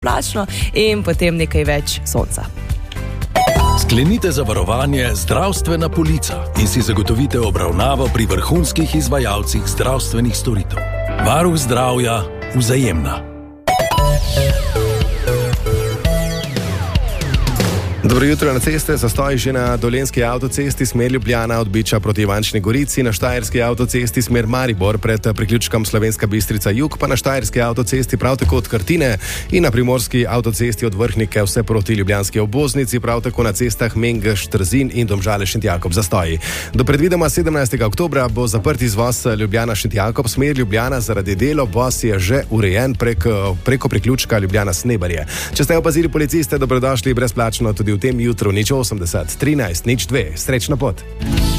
plačno in potem nekaj več sonca. Sklenite zavarovanje Zdravstvena polica in si zagotovite obravnavo pri vrhunskih izvajalcih zdravstvenih storitev. Varuh zdravja Vzajemna. Dobro jutro na ceste, zastoj že na Dolenjski avtocesti smer Ljubljana od Biča proti Ivančni Gorici, na Štajerski avtocesti smer Maribor pred priključkom Slovenska Bistrica jug, pa na Štajerski avtocesti prav tako od Krtine in na Primorski avtocesti od Vrhnike vse proti Ljubljanski obvoznici, prav tako na cestah Mengeš, Trzin in Domžale Šentjakob zastoji. Do predvidoma 17. oktobra bo zaprt izvoz Ljubljana Šentjakob, smer Ljubljana zaradi delo, voz je že urejen preko priključka Ljubljana Snebarje. Če ste opazili policiste, dobrodošli brezplačno tudi v tem jutru 080 13 02. Srečno pot!